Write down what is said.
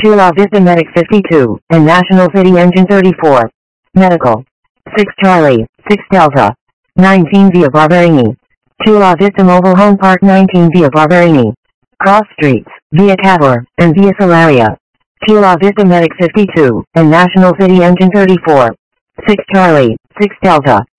Chula Vista Medic 52, and National City Engine 34. Medical. 6 Charlie, 6 Delta. 19 via Barberini. Chula Vista Mobile Home Park 19 via Barberini. Cross Streets, via Cavour, and via Solaria. Chula Vista Medic 52, and National City Engine 34. 6 Charlie, 6 Delta.